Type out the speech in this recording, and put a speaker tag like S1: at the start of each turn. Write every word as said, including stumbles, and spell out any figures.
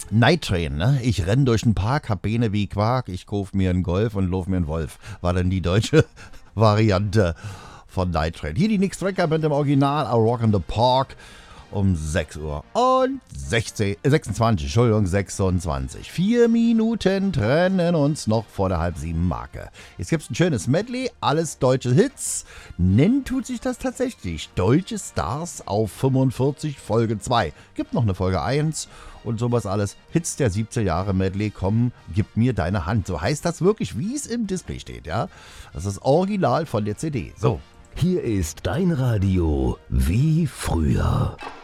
S1: Night Train, ne? Ich renn durch den Park, hab Beine wie Quark, ich kauf mir einen Golf und lauf mir einen Wolf. War dann die deutsche Variante von Night Train. Hier die Nick Striker mit dem Original A Rock in the Park um sechs Uhr und sechzehn, äh, sechsundzwanzig, Entschuldigung, sechsundzwanzig. Vier Minuten trennen uns noch vor der halb sieben Marke. Jetzt gibt's ein schönes Medley, alles deutsche Hits. Nennen tut sich das tatsächlich. Deutsche Stars auf fünfundvierzig, Folge zwei. Gibt noch eine Folge eins und sowas alles. Hits der siebziger Jahre Medley, komm, gib mir deine Hand. So heißt das wirklich, wie es im Display steht, ja. Das ist das Original von der C D. So.
S2: Hier ist dein Radio wie früher.